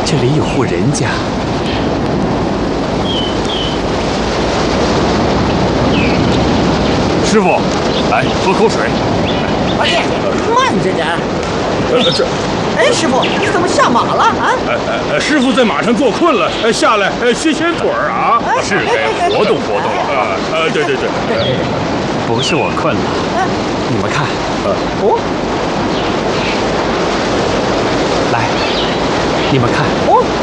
这里有户人家。 师傅，来喝口水。 哎呀，慢着点。 这， 哎，师傅，你怎么下马了啊？ 师傅在马上坐困了，下来歇腿儿啊。是该活动活动啊。对。 不是我困了，你们看。 哦。 来，你们看。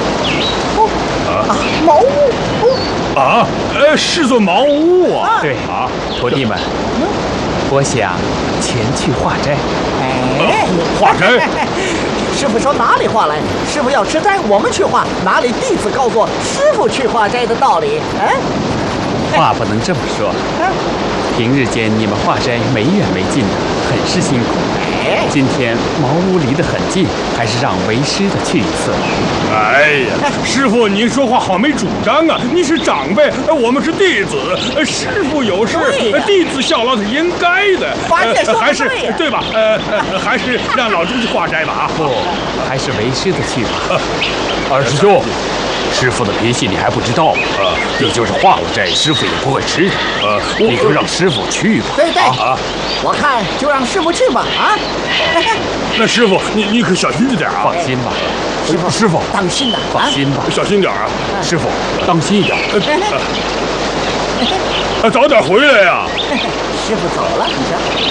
茅屋。 是座茅屋啊。 对啊，徒弟们，我想前去化斋。 化斋。 师傅说哪里化来？师傅要吃斋，我们去化，哪里弟子告诉我师傅去化斋的道理？ 话不能这么说。平日间你们化斋没远没近的，很是辛苦。今天茅屋离得很近，还是让为师的去一次。 哎呀，师傅您说话好没主张啊！您是长辈，我们是弟子，师傅有事，弟子效劳是应该的。还是对吧？还是让老朱去化斋吧啊！ 不，还是为师的去吧。 二师兄。师傅的脾气你还不知道啊！你就是化了斋，师傅也不会吃的。你就让师傅去吧。 对，我看就让师傅去吧啊！ 那师傅你可小心着点啊！ 放心吧， 师傅当心呐！ 放心吧， 小心点啊！ 师傅当心一点。 早点回来呀！ 师傅走了，你瞧。